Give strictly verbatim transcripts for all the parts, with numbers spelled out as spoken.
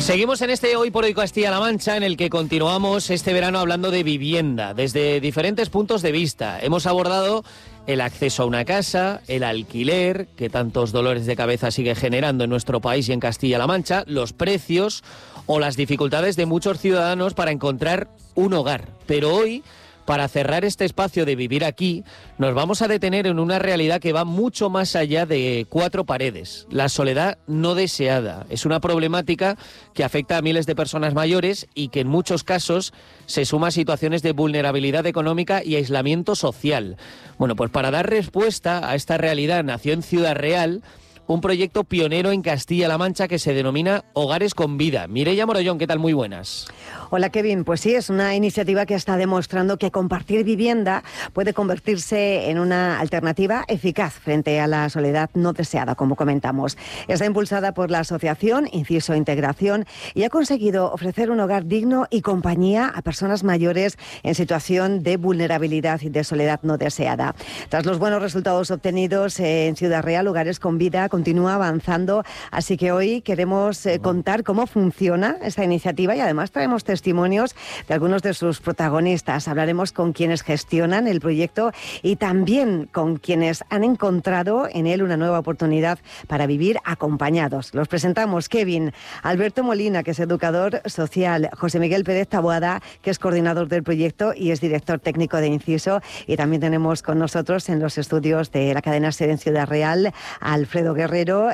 Seguimos en este Hoy por Hoy Castilla-La Mancha, en el que continuamos este verano hablando de vivienda, desde diferentes puntos de vista. Hemos abordado el acceso a una casa, el alquiler, que tantos dolores de cabeza sigue generando en nuestro país y en Castilla-La Mancha, los precios o las dificultades de muchos ciudadanos para encontrar un hogar. Pero hoy, para cerrar este espacio de vivir aquí, nos vamos a detener en una realidad que va mucho más allá de cuatro paredes. La soledad no deseada es una problemática que afecta a miles de personas mayores y que en muchos casos se suma a situaciones de vulnerabilidad económica y aislamiento social. Bueno, pues para dar respuesta a esta realidad nació en Ciudad Real un proyecto pionero en Castilla-La Mancha que se denomina Hogares con Vida. Mireia Morollón, ¿qué tal? Muy buenas. Hola, Kevin. Pues sí, es una iniciativa que está demostrando que compartir vivienda puede convertirse en una alternativa eficaz frente a la soledad no deseada, como comentamos. Está impulsada por la asociación Inciso Integración y ha conseguido ofrecer un hogar digno y compañía a personas mayores en situación de vulnerabilidad y de soledad no deseada. Tras los buenos resultados obtenidos en Ciudad Real, Hogares con Vida continúa avanzando, así que hoy queremos eh, contar cómo funciona esta iniciativa y además traemos testimonios de algunos de sus protagonistas. Hablaremos con quienes gestionan el proyecto y también con quienes han encontrado en él una nueva oportunidad para vivir acompañados. Los presentamos: Kevin, Alberto Molina, que es educador social, José Miguel Pérez Taboada, que es coordinador del proyecto y es director técnico de Inciso, y también tenemos con nosotros en los estudios de la cadena SER en Ciudad Real a Alfredo Guerrero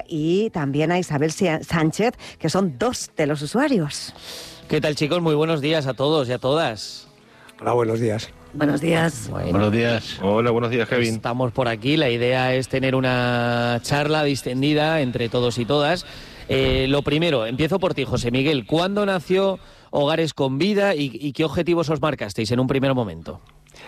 y también a Isabel Sánchez, que son dos de los usuarios. ¿Qué tal, chicos? Muy buenos días a todos y a todas. Hola, buenos días. Buenos días. Bueno, buenos días. Hola, buenos días, Kevin. Estamos por aquí. La idea es tener una charla distendida entre todos y todas. Eh, lo primero, empiezo por ti, José Miguel. ¿Cuándo nació Hogares con Vida y, y qué objetivos os marcasteis en un primer momento?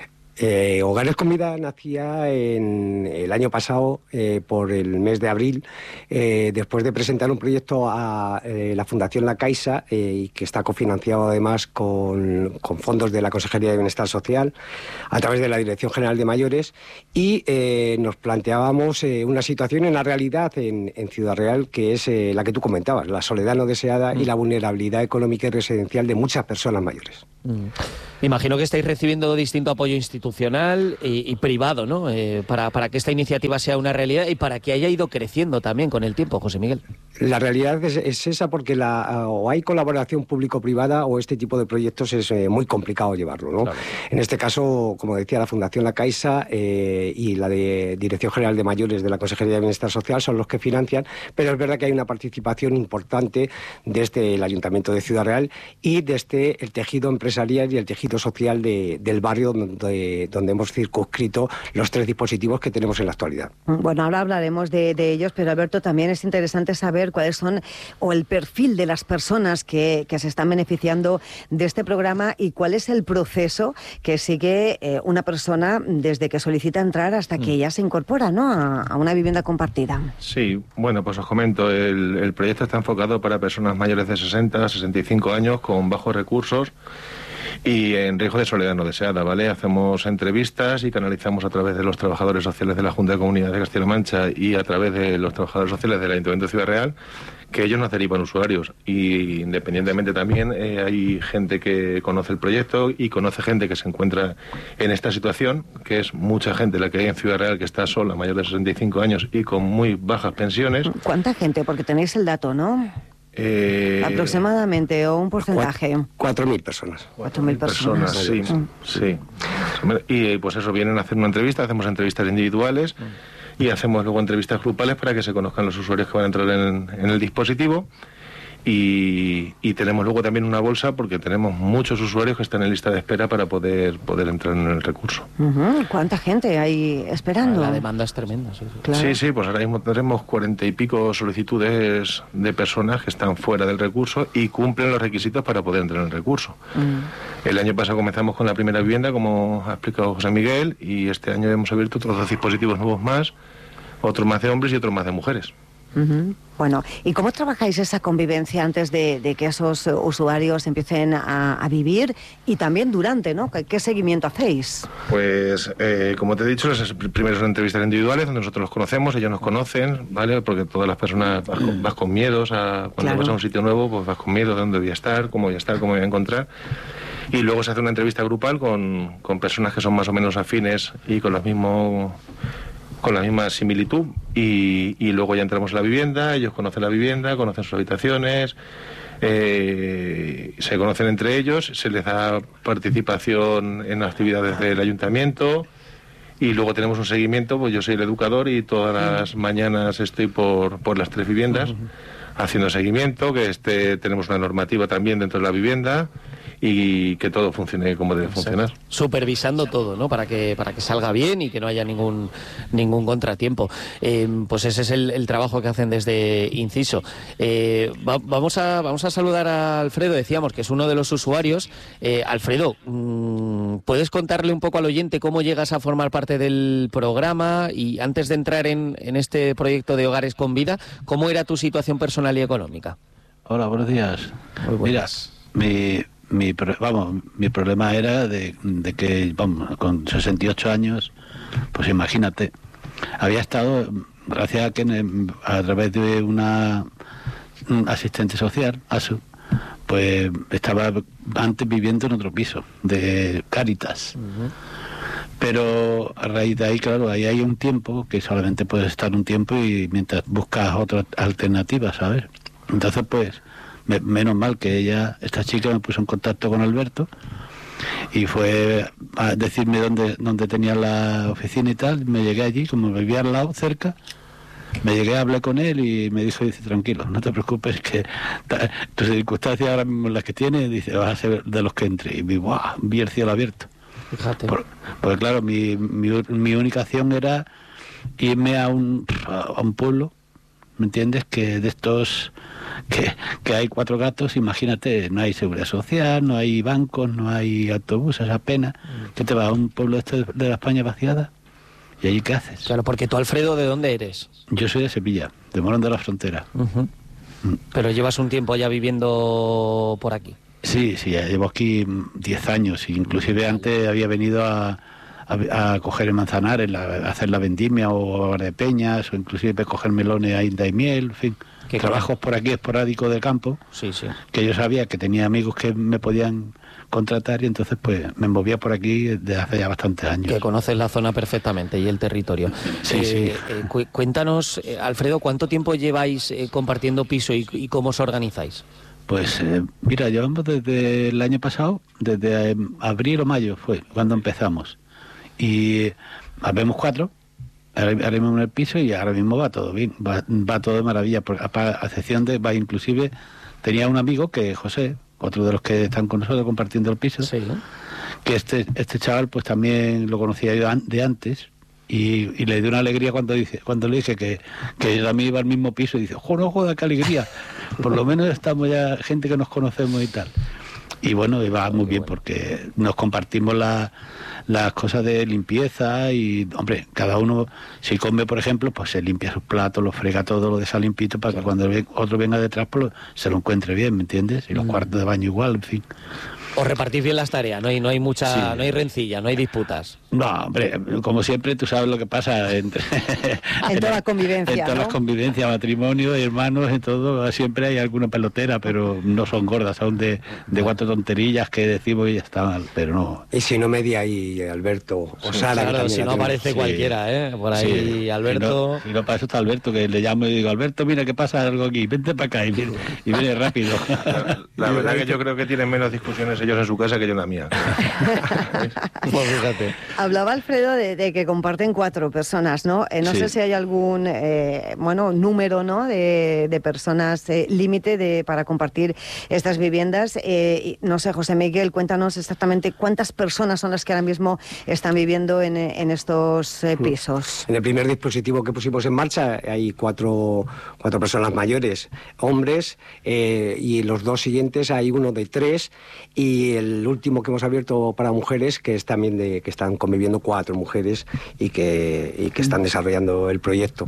Eh, Hogares con Vida nacía en el año pasado, eh, por el mes de abril, eh, después de presentar un proyecto a eh, la Fundación La Caixa, eh, que está cofinanciado además con, con fondos de la Consejería de Bienestar Social, a través de la Dirección General de Mayores, y eh, nos planteábamos eh, una situación en la realidad en, en Ciudad Real, que es eh, la que tú comentabas, la soledad no deseada mm. y la vulnerabilidad económica y residencial de muchas personas mayores. Mm. Imagino que estáis recibiendo distinto apoyo institucional y, y privado, ¿no? Eh, para, para que esta iniciativa sea una realidad y para que haya ido creciendo también con el tiempo, José Miguel. La realidad es, es esa, porque la, o hay colaboración público-privada o este tipo de proyectos es eh, muy complicado llevarlo, ¿no? Claro. En este caso, como decía, la Fundación La Caixa eh, y la de Dirección General de Mayores de la Consejería de Bienestar Social son los que financian, pero es verdad que hay una participación importante desde el Ayuntamiento de Ciudad Real y desde el tejido empresarial y el tejido social de, del barrio donde, donde hemos circunscrito los tres dispositivos que tenemos en la actualidad. Bueno, ahora hablaremos de, de ellos, pero Alberto, también es interesante saber cuáles son, o el perfil de las personas que, que se están beneficiando de este programa y cuál es el proceso que sigue eh, una persona desde que solicita entrar hasta que ya se incorpora, ¿no?, a, a una vivienda compartida. Sí, bueno, pues os comento, el, el proyecto está enfocado para personas mayores de sesenta a sesenta y cinco años con bajos recursos y en riesgo de soledad no deseada, ¿vale? Hacemos entrevistas y canalizamos a través de los trabajadores sociales de la Junta de Comunidades de Castilla-La Mancha y a través de los trabajadores sociales del Ayuntamiento de Ciudad Real, que ellos nos derivan usuarios. Y independientemente también eh, hay gente que conoce el proyecto y conoce gente que se encuentra en esta situación, que es mucha gente la que hay en Ciudad Real que está sola, mayor de sesenta y cinco años y con muy bajas pensiones. ¿Cuánta gente? Porque tenéis el dato, ¿no? Eh, aproximadamente, o un porcentaje. Cuatro mil personas. Cuatro mil personas. personas. Sí, mm. sí. Y pues eso, vienen a hacer una entrevista, hacemos entrevistas individuales mm. y hacemos luego entrevistas grupales para que se conozcan los usuarios que van a entrar en, en el dispositivo. Y, y tenemos luego también una bolsa porque tenemos muchos usuarios que están en lista de espera para poder poder entrar en el recurso. Uh-huh. ¿Cuánta gente hay esperando? La demanda es tremenda. Sí, sí. Claro. sí, sí, pues ahora mismo tenemos cuarenta y pico solicitudes de personas que están fuera del recurso y cumplen los requisitos para poder entrar en el recurso. Uh-huh. El año pasado comenzamos con la primera vivienda, como ha explicado José Miguel, y este año hemos abierto otros dos dispositivos nuevos más, otros más de hombres y otros más de mujeres. Uh-huh. Bueno, ¿y cómo trabajáis esa convivencia antes de, de que esos usuarios empiecen a, a vivir y también durante, ¿no? ¿Qué, qué seguimiento hacéis? Pues, eh, como te he dicho, las primeras son entrevistas individuales donde nosotros los conocemos, ellos nos conocen, ¿vale? Porque todas las personas vas con, vas con miedos, a, cuando claro. vas a un sitio nuevo, pues vas con miedo de dónde voy a estar, cómo voy a estar, cómo voy a encontrar. Y luego se hace una entrevista grupal con, con personas que son más o menos afines y con los mismos... con la misma similitud y, y luego ya entramos en la vivienda, ellos conocen la vivienda, conocen sus habitaciones, eh, se conocen entre ellos, se les da participación en actividades del ayuntamiento y luego tenemos un seguimiento, pues yo soy el educador y todas las mañanas estoy por, por las tres viviendas haciendo seguimiento, que este, tenemos una normativa también dentro de la vivienda y que todo funcione como debe funcionar. Supervisando todo, ¿no? Para que para que salga bien y que no haya ningún ningún contratiempo. Eh, pues ese es el, el trabajo que hacen desde Inciso. Eh, va, vamos a vamos a saludar a Alfredo, decíamos que es uno de los usuarios. Eh, Alfredo, mmm, ¿puedes contarle un poco al oyente cómo llegas a formar parte del programa? Y antes de entrar en, en este proyecto de Hogares con Vida, ¿cómo era tu situación personal y económica? Hola, buenos días. Muy buenas. Mira, mi... Mi, vamos, mi problema era de, de que, vamos, con sesenta y ocho años, pues imagínate, había estado, gracias a que a través de una un asistente social, ASU, pues estaba antes viviendo en otro piso, de Cáritas. Uh-huh. Pero a raíz de ahí, claro, ahí hay un tiempo que solamente puedes estar un tiempo y mientras buscas otras alternativas, ¿sabes? Entonces, pues... Me, menos mal que ella, esta chica me puso en contacto con Alberto y fue a decirme dónde, dónde tenía la oficina y tal. Me llegué allí, como vivía al lado, cerca, me llegué, hablé con él y me dijo, dice, tranquilo, no te preocupes, que ta, tus circunstancias ahora mismo las que tienes, dice, vas a ser de los que entre. Y vi, ¡guau!, vi el cielo abierto. Fíjate. Por, porque claro, mi, mi, mi única acción era irme a un, a un pueblo, ¿me entiendes? Que de estos... Que, que hay cuatro gatos, imagínate, no hay seguridad social, no hay bancos, no hay autobuses apenas. ¿Qué te va a un pueblo este de la España vaciada? ¿Y allí qué haces? Claro, porque tú, Alfredo, ¿de dónde eres? Yo soy de Sevilla, de Morón de la Frontera. Uh-huh. Mm. Pero llevas un tiempo ya viviendo por aquí. Sí, sí, ya llevo aquí diez años, inclusive antes había venido a... A, a coger el Manzanares, la, a hacer la vendimia o de peñas, o inclusive coger melones a Inda y miel, en fin, que trabajos por aquí esporádicos del campo, sí, sí. Que yo sabía que tenía amigos que me podían contratar y entonces pues me movía por aquí desde hace ya bastantes años. Que conoces la zona perfectamente y el territorio. Sí, eh, sí. Eh, cu- cuéntanos, eh, Alfredo, ¿cuánto tiempo lleváis eh, compartiendo piso y, y cómo os organizáis? Pues eh, mira, llevamos desde el año pasado, desde eh, abril o mayo fue cuando empezamos. Y habemos cuatro, ahora mismo en el piso y ahora mismo va todo bien, va, va todo de maravilla, por, a, a excepción de, va inclusive, tenía un amigo que José, otro de los que están con nosotros compartiendo el piso, sí, ¿no? Que este este chaval pues también lo conocía yo de antes y, y le dio una alegría cuando dice cuando le dije que, que yo también iba al mismo piso y dice, joder, joder, qué alegría, por lo menos estamos ya gente que nos conocemos y tal. Y bueno, y va muy, muy bien bueno. Porque nos compartimos la, las cosas de limpieza y, hombre, cada uno, si come, por ejemplo, pues se limpia sus platos, lo frega todo, lo deja limpito para claro. Que cuando otro venga detrás pues se lo encuentre bien, ¿me entiendes? Y los mm. cuartos de baño igual, en fin. Os repartís bien las tareas, no hay, no hay mucha, sí. no hay rencilla, no hay disputas. No, hombre, como siempre tú sabes lo que pasa entre en toda la convivencia, en todas ¿no? las convivencias, matrimonio, hermanos, en todo, siempre hay alguna pelotera, pero no son gordas, son de, de cuatro tonterillas que decimos y ya está mal, pero no. Y si no media ahí Alberto o sí, Sara, claro, si no aparece sí. cualquiera, ¿eh? Por ahí sí. Alberto. Si no, si no, para eso está Alberto, que le llamo y digo, Alberto, mira que pasa algo aquí, vente para acá y viene, y viene rápido. La, la verdad que yo creo que tienen menos discusiones ellos en su casa que yo en la mía. Pues fíjate. Hablaba Alfredo de, de que comparten cuatro personas, ¿no? Eh, no sí. sé si hay algún, eh, bueno, número, ¿no? De, de personas eh, límite de para compartir estas viviendas. Eh, no sé, José Miguel, cuéntanos exactamente cuántas personas son las que ahora mismo están viviendo en, en estos eh, pisos. En el primer dispositivo que pusimos en marcha hay cuatro, cuatro personas mayores, hombres, eh, y los dos siguientes hay uno de tres y y el último que hemos abierto para mujeres, que es también de que están conviviendo cuatro mujeres y que, y que están desarrollando el proyecto.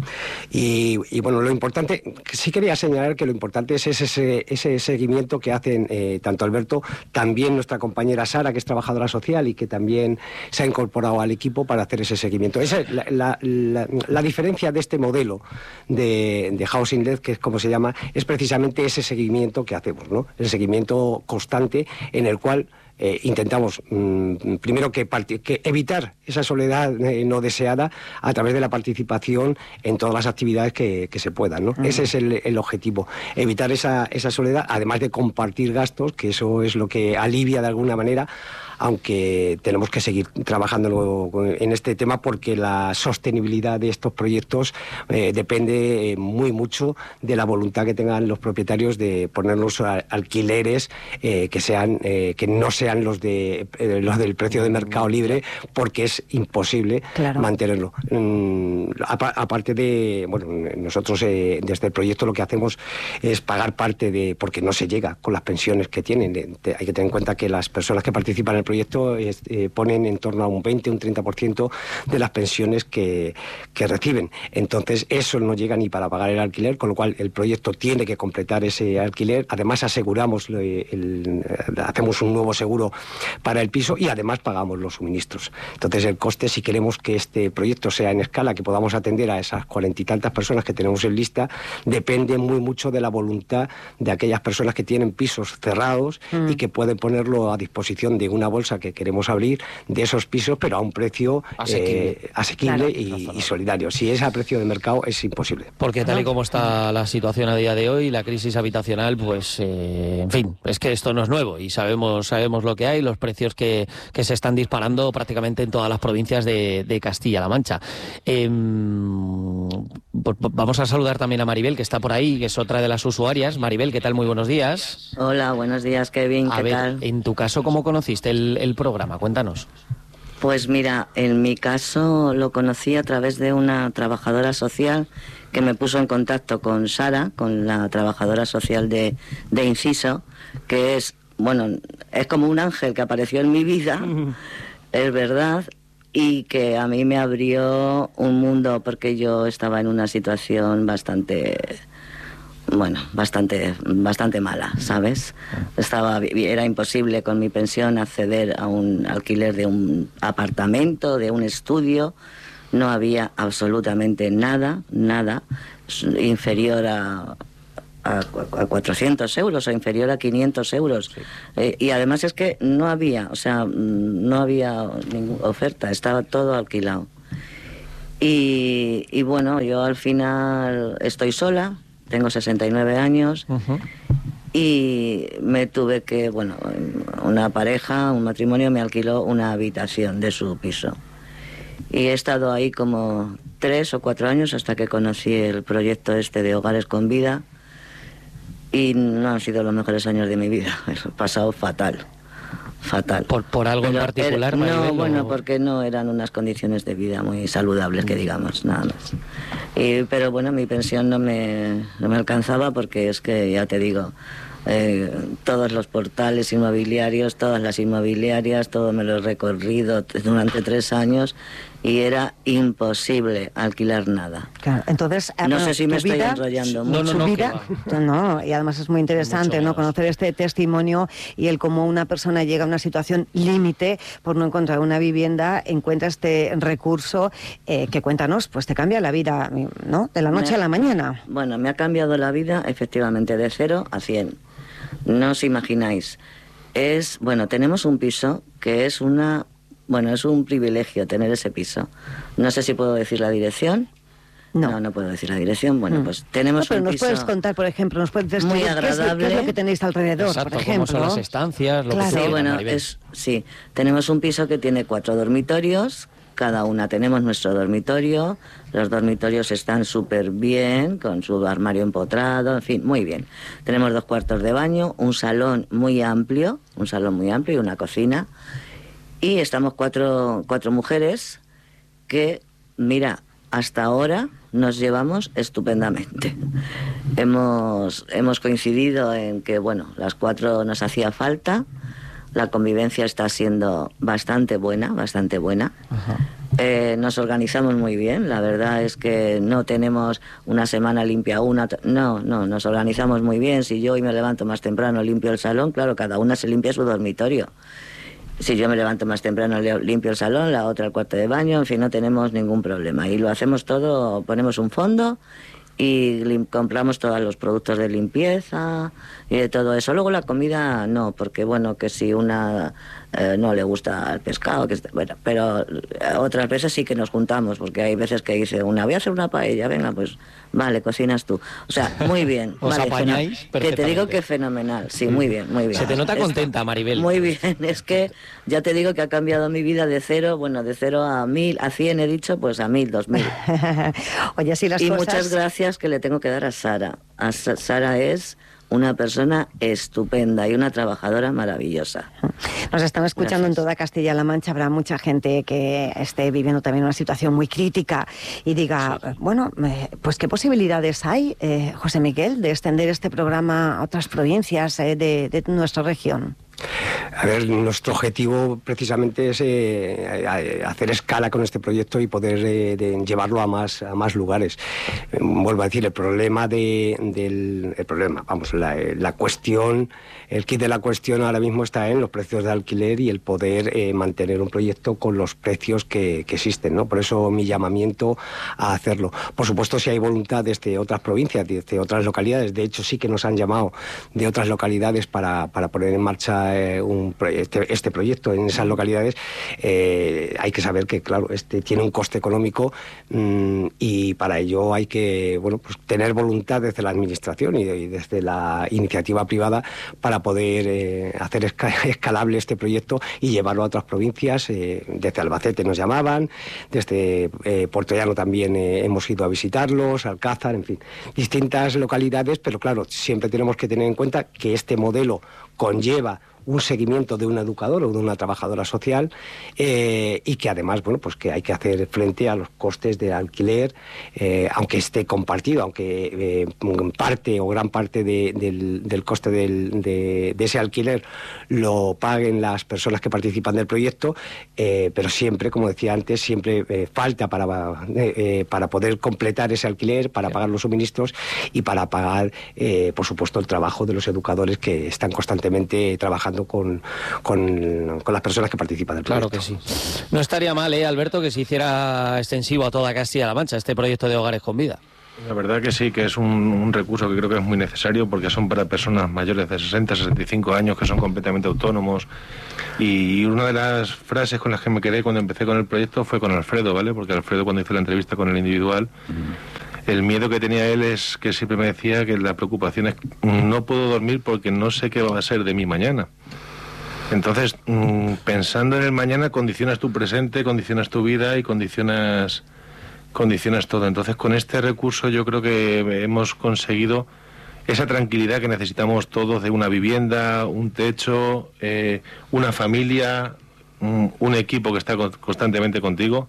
Y, y bueno, lo importante, sí quería señalar que lo importante es ese, ese seguimiento que hacen eh, tanto Alberto, también nuestra compañera Sara, que es trabajadora social y que también se ha incorporado al equipo para hacer ese seguimiento. Esa es la, la, la, la diferencia de este modelo de, de Housing Led, que es como se llama, es precisamente ese seguimiento que hacemos, ¿no? El seguimiento constante en el cual Eh, intentamos mmm, primero que, que evitar esa soledad eh, no deseada a través de la participación en todas las actividades que, que se puedan, ¿no? Uh-huh. Ese es el, el objetivo, evitar esa, esa soledad, además de compartir gastos, que eso es lo que alivia de alguna manera, aunque tenemos que seguir trabajando en este tema porque la sostenibilidad de estos proyectos eh, depende eh, muy mucho de la voluntad que tengan los propietarios de ponernos a, alquileres eh, que sean eh, que no sean los de eh, los del precio de mercado libre, porque es imposible claro. mantenerlo. Mm, aparte de, bueno, nosotros eh, desde el proyecto lo que hacemos es pagar parte de, porque no se llega con las pensiones que tienen. De, de, hay que tener en cuenta que las personas que participan en el proyecto es, eh, ponen en torno a un veinte, un treinta por ciento de las pensiones que, que reciben. Entonces eso no llega ni para pagar el alquiler, con lo cual el proyecto tiene que completar ese alquiler. Además aseguramos, el, el, hacemos un nuevo seguro para el piso y además pagamos los suministros. Entonces el coste, si queremos que este proyecto sea en escala, que podamos atender a esas cuarenta y tantas personas que tenemos en lista, depende muy mucho de la voluntad de aquellas personas que tienen pisos cerrados mm. y que pueden ponerlo a disposición de una bolsa que queremos abrir de esos pisos, pero a un precio asequible, eh, asequible claro. y, y solidario. Si es a precio de mercado es imposible. Porque tal y como está la situación a día de hoy, la crisis habitacional, pues eh, en fin, es que esto no es nuevo y sabemos sabemos lo que hay, los precios que, que se están disparando prácticamente en todas las provincias de, de Castilla-La Mancha. Eh, pues vamos a saludar también a Maribel, que está por ahí, que es otra de las usuarias. Maribel, ¿qué tal? Muy buenos días. Hola, buenos días, Kevin, ¿qué a ver, tal? En tu caso, ¿cómo conociste el, el programa? Cuéntanos. Pues mira, en mi caso lo conocí a través de una trabajadora social que me puso en contacto con Sara, con la trabajadora social de, de Inciso, que es, bueno, es como un ángel que apareció en mi vida, es verdad, y que a mí me abrió un mundo porque yo estaba en una situación bastante... bueno, bastante bastante mala, ¿sabes? Estaba, era imposible con mi pensión acceder a un alquiler de un apartamento, de un estudio. No había absolutamente nada, nada inferior a, a, a cuatrocientos euros o inferior a quinientos euros. Sí. Eh, y además es que no había, o sea, no había ninguna oferta, estaba todo alquilado. Y, y bueno, yo al final estoy sola. Tengo sesenta y nueve años uh-huh. y me tuve que, bueno, una pareja, un matrimonio me alquiló una habitación de su piso. Y he estado ahí como tres o cuatro años hasta que conocí el proyecto este de Hogares con Vida y no han sido los mejores años de mi vida, he pasado fatal. Fatal. ¿Por, por algo Pero, en particular? Er, no, Maribel, bueno, o... porque no eran unas condiciones de vida muy saludables, que digamos, nada más. Y, pero bueno, mi pensión no me, no me alcanzaba porque es que, ya te digo, eh, todos los portales inmobiliarios, todas las inmobiliarias, todo me lo he recorrido durante tres años y era imposible alquilar nada. Claro, entonces... No bueno, sé si me estoy vida, enrollando no, mucho. No, no, vida, no, y además es muy interesante, ¿no?, conocer este testimonio y el cómo una persona llega a una situación límite por no encontrar una vivienda, encuentra este recurso eh, que, cuéntanos, pues te cambia la vida, ¿no?, de la noche me, a la mañana. Bueno, me ha cambiado la vida, efectivamente, de cero a cien. No os imagináis. Es, bueno, tenemos un piso que es una... Bueno, es un privilegio tener ese piso. No sé si puedo decir la dirección. No, no, no puedo decir la dirección. Bueno, mm. pues tenemos no, pero un nos piso... puedes contar, por ejemplo, nos puedes decir muy qué agradable. Es, qué es lo que tenéis alrededor, Exacto, por ejemplo. cómo son las estancias, lo claro. que Sí, bueno, es, sí. Tenemos un piso que tiene cuatro dormitorios. Cada una tenemos nuestro dormitorio. Los dormitorios están súper bien, con su armario empotrado, en fin, muy bien. Tenemos dos cuartos de baño, un salón muy amplio, un salón muy amplio y una cocina. Y estamos cuatro, cuatro mujeres que, mira, hasta ahora nos llevamos estupendamente. Hemos, hemos coincidido en que, bueno, las cuatro nos hacía falta. La convivencia está siendo bastante buena, bastante buena. Ajá. Eh, nos organizamos muy bien, la verdad es que no tenemos una semana limpia una, no, no, nos organizamos muy bien. Si yo hoy me levanto más temprano, limpio el salón, claro, cada una se limpia su dormitorio. Si yo me levanto más temprano, limpio el salón, la otra el cuarto de baño, en fin, no tenemos ningún problema. Y lo hacemos todo, ponemos un fondo y compramos todos los productos de limpieza y de todo eso. Luego la comida no, porque bueno, que si una eh, no le gusta el pescado, que bueno, pero otras veces sí que nos juntamos, porque hay veces que dice una, voy a hacer una paella, venga, pues vale, cocinas tú. O sea, muy bien. Os vale, apañáis que te digo que fenomenal, sí, muy bien, muy bien. Se te nota es, contenta, Maribel. Muy bien, es que ya te digo que ha cambiado mi vida de cero, bueno, de cero a mil, a cien he dicho, pues a mil, dos mil. Oye, si las y cosas... muchas gracias que le tengo que dar a Sara. A Sara es una persona estupenda y una trabajadora maravillosa. Nos están escuchando Gracias. En toda Castilla-La Mancha. Habrá mucha gente que esté viviendo también una situación muy crítica y diga, sí. bueno, eh, pues qué posibilidades hay, eh, José Miguel, de extender este programa a otras provincias eh, de, de nuestra región. A ver, nuestro objetivo precisamente es eh, hacer escala con este proyecto y poder eh, de llevarlo a más a más lugares. Eh, vuelvo a decir, el problema de, del el problema, vamos, la, la cuestión, el kit de la cuestión ahora mismo está en los precios de alquiler y el poder eh, mantener un proyecto con los precios que, que existen, ¿no? Por eso mi llamamiento a hacerlo. Por supuesto, si hay voluntad desde otras provincias, desde otras localidades, de hecho sí que nos han llamado de otras localidades para, para poner en marcha Eh, un, este, este proyecto en esas localidades, eh, hay que saber que, claro, este tiene un coste económico mmm, y para ello hay que, bueno, pues tener voluntad desde la administración y, de, y desde la iniciativa privada para poder eh, hacer esca escalable este proyecto y llevarlo a otras provincias. Eh, desde Albacete nos llamaban, desde eh, Puerto Llano también eh, hemos ido a visitarlos, Alcázar, en fin, distintas localidades, pero claro, siempre tenemos que tener en cuenta que este modelo conlleva un seguimiento de un educador o de una trabajadora social eh, y que además, bueno, pues que hay que hacer frente a los costes de alquiler, eh, aunque esté compartido, aunque eh, parte o gran parte de, del, del coste del, de, de ese alquiler lo paguen las personas que participan del proyecto, eh, pero siempre, como decía antes, siempre eh, falta para, eh, para poder completar ese alquiler, para pagar los suministros y para pagar, eh, por supuesto, el trabajo de los educadores que están constantemente trabajando Con, con, con las personas que participan del proyecto. Claro que sí. No estaría mal, ¿eh, Alberto, que se hiciera extensivo a toda Castilla-La Mancha este proyecto de Hogares con Vida? La verdad que sí, que es un, un recurso que creo que es muy necesario porque son para personas mayores de sesenta, sesenta y cinco años que son completamente autónomos. Y una de las frases con las que me quedé cuando empecé con el proyecto fue con Alfredo, ¿vale? Porque Alfredo, cuando hizo la entrevista con el individual, mm. el miedo que tenía él es que siempre me decía que la preocupación es no puedo dormir porque no sé qué va a ser de mí mañana. Entonces, mmm, pensando en el mañana, condicionas tu presente, condicionas tu vida y condicionas, condicionas todo. Entonces, con este recurso yo creo que hemos conseguido esa tranquilidad que necesitamos todos de una vivienda, un techo, eh, una familia, un, un equipo que está constantemente contigo.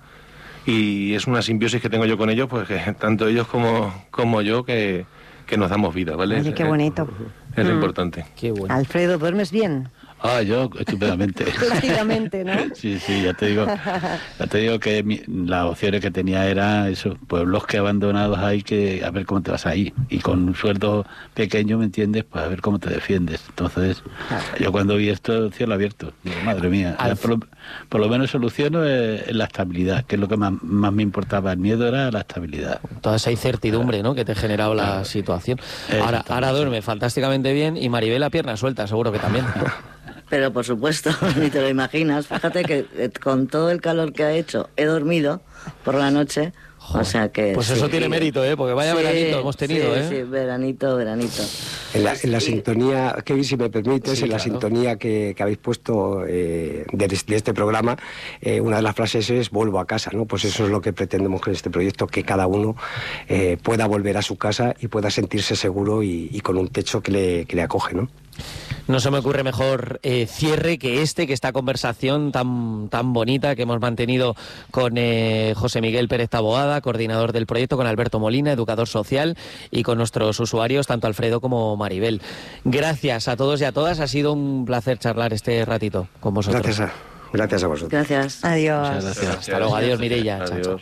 Y es una simbiosis que tengo yo con ellos, pues que tanto ellos como, como yo, que, que nos damos vida, ¿vale? Oye, qué bonito. Es lo mm. importante. Qué bueno. Alfredo, ¿duermes bien? Ah, yo estupendamente. Plácidamente, ¿no? Sí, sí, ya te digo, ya te digo que mi, las opciones que tenía era eso, pueblos que abandonados hay que a ver cómo te vas ahí. Y con un sueldo pequeño, ¿me entiendes? Pues a ver cómo te defiendes. Entonces, claro. Yo cuando vi esto, cielo abierto, digo, madre mía, ya por, lo, por lo menos soluciono es, es la estabilidad, que es lo que más, más me importaba. El miedo era la estabilidad. Toda esa incertidumbre, ¿no?, que te generaba la claro. situación. Ahora, ahora duerme fantásticamente bien y Maribel a pierna suelta, seguro que también. Pero por supuesto, ni te lo imaginas. Fíjate que eh, con todo el calor que ha hecho, he dormido por la noche. Joder, o sea que pues sí, eso tiene mérito, ¿eh? Porque vaya sí, veranito hemos tenido, sí, ¿eh? Sí, veranito, veranito. En la, en la sí. sintonía, Kevin, si me permites, sí, en la claro. sintonía que, que habéis puesto eh, de, de este programa, eh, una de las frases es vuelvo a casa, ¿no? Pues eso es lo que pretendemos con este proyecto, que cada uno eh, pueda volver a su casa y pueda sentirse seguro y, y con un techo que le, que le acoge, ¿no? No se me ocurre mejor eh, cierre que este, que esta conversación tan, tan bonita que hemos mantenido con eh, José Miguel Pérez Taboada, coordinador del proyecto, con Alberto Molina, educador social, y con nuestros usuarios, tanto Alfredo como Maribel. Gracias a todos y a todas, ha sido un placer charlar este ratito con vosotros. Gracias a, gracias a vosotros. Gracias. Adiós. Muchas gracias. Hasta luego, adiós Mireia. Adiós. Chao, chao.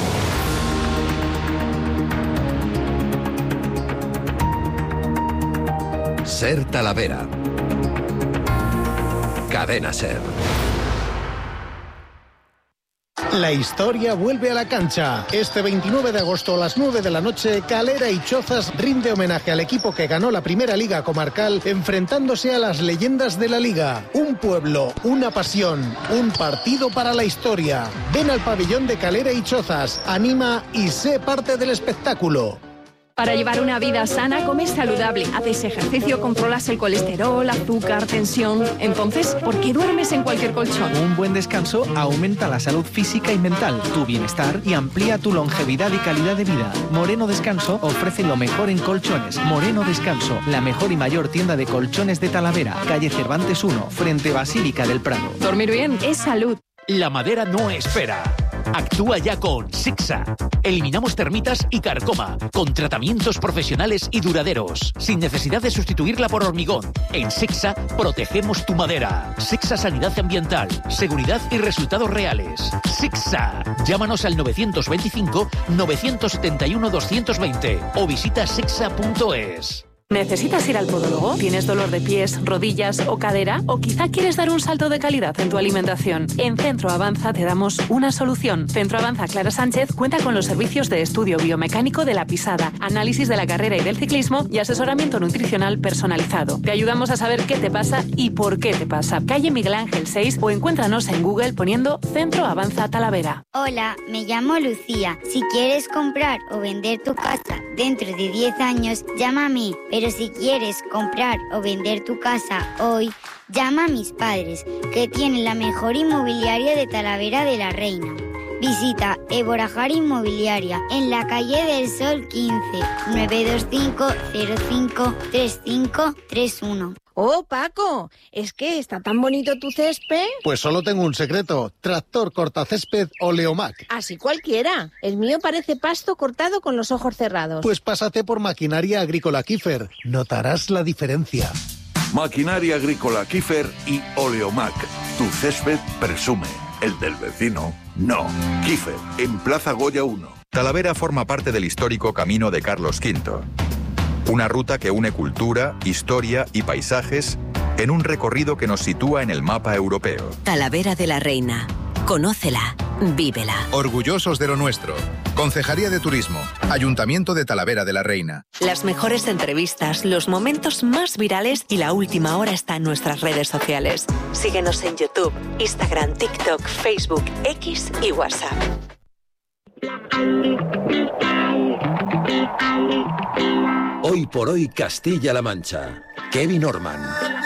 Ser Talavera. Cadena Ser. La historia vuelve a la cancha. Este veintinueve de agosto a las nueve de la noche, Calera y Chozas rinde homenaje al equipo que ganó la primera liga comarcal, enfrentándose a las leyendas de la liga. Un pueblo, una pasión, un partido para la historia. Ven al pabellón de Calera y Chozas, anima y sé parte del espectáculo. Para llevar una vida sana, comes saludable, haces ejercicio, controlas el colesterol, azúcar, tensión. Entonces, ¿por qué duermes en cualquier colchón? Un buen descanso aumenta la salud física y mental, tu bienestar y amplía tu longevidad y calidad de vida. Moreno Descanso ofrece lo mejor en colchones. Moreno Descanso, la mejor y mayor tienda de colchones de Talavera, calle Cervantes uno, frente Basílica del Prado. Dormir bien es salud. La madera no espera. Actúa ya con Sixa. Eliminamos termitas y carcoma, con tratamientos profesionales y duraderos, sin necesidad de sustituirla por hormigón. En Sixa protegemos tu madera. Sixa Sanidad Ambiental, seguridad y resultados reales. Sixa. Llámanos al nueve dos cinco, nueve siete uno, dos dos dos cero o visita sixa punto es. ¿Necesitas ir al podólogo? ¿Tienes dolor de pies, rodillas o cadera? ¿O quizá quieres dar un salto de calidad en tu alimentación? En Centro Avanza te damos una solución. Centro Avanza Clara Sánchez cuenta con los servicios de estudio biomecánico de la pisada, análisis de la carrera y del ciclismo y asesoramiento nutricional personalizado. Te ayudamos a saber qué te pasa y por qué te pasa. Calle Miguel Ángel seis o encuéntranos en Google poniendo Centro Avanza Talavera. Hola, me llamo Lucía. Si quieres comprar o vender tu casa dentro de diez años, llama a mí. Pero si quieres comprar o vender tu casa hoy, llama a mis padres, que tienen la mejor inmobiliaria de Talavera de la Reina. Visita Eborajar Inmobiliaria en la calle del Sol quince, nueve dos cinco, cero cinco, tres cinco tres uno. Oh, Paco, es que está tan bonito tu césped. Pues solo tengo un secreto, tractor cortacésped Oleomac. Así cualquiera. El mío parece pasto cortado con los ojos cerrados. Pues pásate por Maquinaria Agrícola Kiefer, notarás la diferencia. Maquinaria Agrícola Kiefer y Oleomac. Tu césped presume, el del vecino no. Kiefer, en Plaza Goya uno. Talavera forma parte del histórico Camino de Carlos quinto. Una ruta que une cultura, historia y paisajes en un recorrido que nos sitúa en el mapa europeo. Talavera de la Reina. Conócela, vívela. Orgullosos de lo nuestro. Concejalía de Turismo, Ayuntamiento de Talavera de la Reina. Las mejores entrevistas, los momentos más virales y la última hora está en nuestras redes sociales. Síguenos en YouTube, Instagram, TikTok, Facebook, X y WhatsApp. Hoy por hoy Castilla-La Mancha. Kevin Orman.